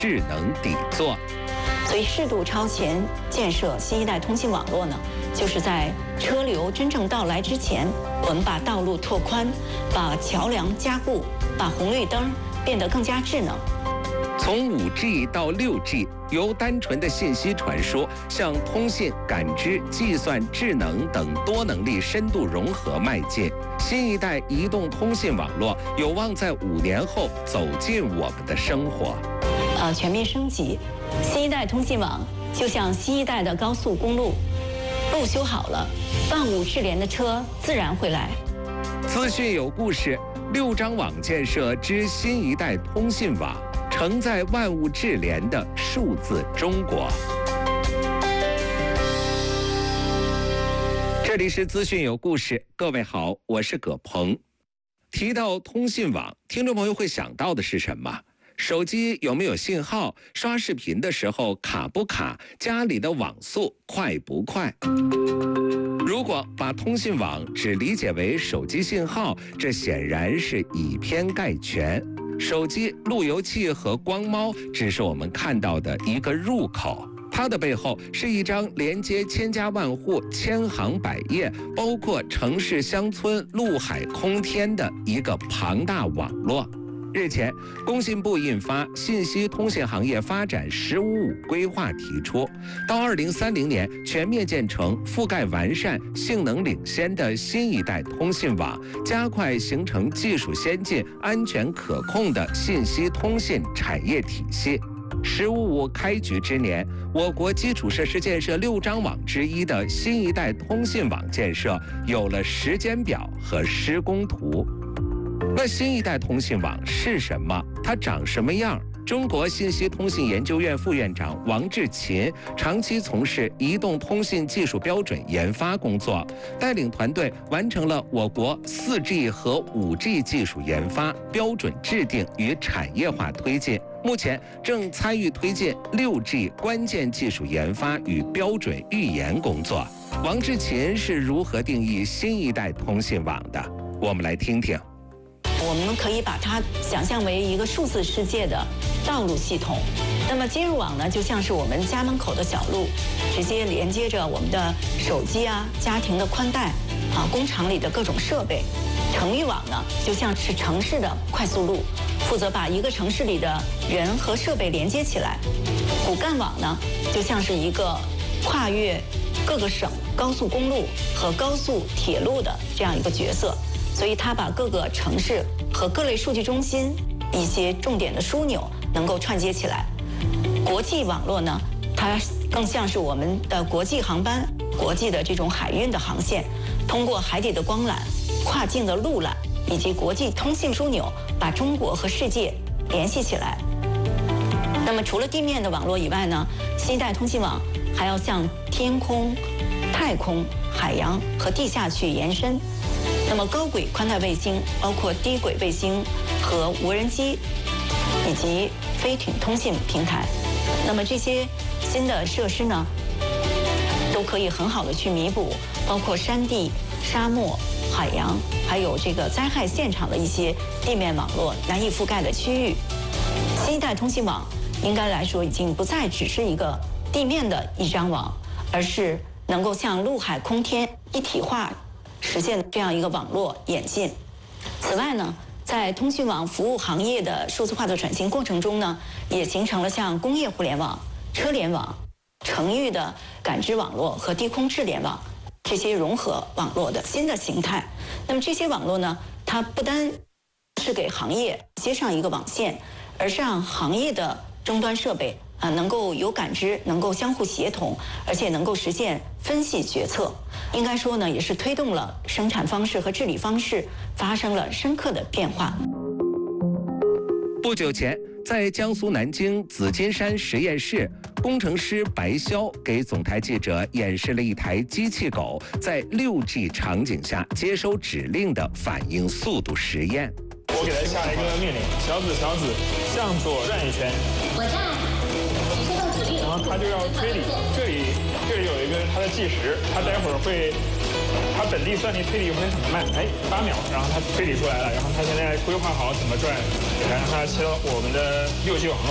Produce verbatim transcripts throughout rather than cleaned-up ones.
智能底座。 所以适度超前建设新一代通信网络呢，就是在车流真正到来之前，我们把道路拓宽，把桥梁加固，把红绿灯变得更加智能。 从 五 G 到 六 G， 由单纯的信息传输向通信、感知、计算、智能等多能力深度融合迈进。新一代移动通信网络有望在五年后走进我们的生活。 呃，全面升级，新一代通信网就像新一代的高速公路，路修好了，万物智联的车自然会来。 资讯有故事，六张网建设之新一代通信网。承载万物智联的数字中国。这里是资讯有故事，各位好，我是葛鹏。提到通信网，听众朋友会想到的是什么？手机有没有信号？刷视频的时候卡不卡？家里的网速快不快？如果把通信网只理解为手机信号，这显然是以偏概全。手机、路由器和光猫只是我们看到的一个入口，它的背后是一张连接千家万户、千行百业，包括城市、乡村、陆海空天的一个庞大网络。日前，工信部印发《信息通信行业发展“十五五”规划》，提出到二零三零年全面建成覆盖完善、性能领先的新一代通信网，加快形成技术先进、安全可控的信息通信产业体系。十五五开局之年，我国基础设施建设六张网之一的新一代通信网建设有了时间表和施工图。那新一代通信网是什么？它长什么样？中国信息通信研究院副院长王志勤长期从事移动通信技术标准研发工作，带领团队完成了我国 四 G 和 五 G 技术研发、标准制定与产业化推进。目前正参与推进 六 G 关键技术研发与标准预研工作。王志勤是如何定义新一代通信网的？我们来听听。 我们可以把它想象为一个数字世界的道路系统。那么接入网呢，就像是我们家门口的小路，直接连接着我们的手机啊、家庭的宽带啊、工厂里的各种设备。城域网呢，就像是城市的快速路，负责把一个城市里的人和设备连接起来。骨干网呢，就像是一个跨越各个省高速公路和高速铁路的这样一个角色。所以它把各个城市和各类数据中心一些重点的枢纽能够串接起来。国际网络呢，它更像是我们的国际航班、国际的这种海运的航线，通过海底的光缆、跨境的陆缆以及国际通信枢纽，把中国和世界联系起来。那么除了地面的网络以外呢，新一代通信网还要向天空、太空、海洋和地下去延伸。那么高轨宽带卫星，包括低轨卫星和无人机，以及飞艇通信平台。那么这些新的设施呢，都可以很好的去弥补包括山地、沙漠、海洋，还有这个灾害现场的一些地面网络难以覆盖的区域。新一代通信网应该来说已经不再只是一个地面的一张网，而是能够向陆海空天一体化实现这样一个网络演进。此外呢，在通讯网服务行业的数字化的转型过程中呢，也形成了像工业互联网、车联网、城域的感知网络和低空智联网这些融合网络的新的形态。那么这些网络呢，它不单是给行业接上一个网线，而是让行业的终端设备啊，能够有感知，能够相互协同，而且能够实现分析决策。应该说呢，也是推动了生产方式和治理方式发生了深刻的变化。 不久前，在江苏南京紫金山实验室，工程师白潇给总台记者演示了一台机器狗在 六 G 场景下接收指令的反应速度实验。 我给它下一个命令：小紫，小紫，向左转一圈。 我在，你收到指令。 然后它就要推理，这里这里有一个它的计时，它待会儿会，它本地算力推理会很慢，哎，八秒，然后它推理出来了，然后它现在规划好怎么转，给它让它切到我们的六 G 网络。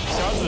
小紫。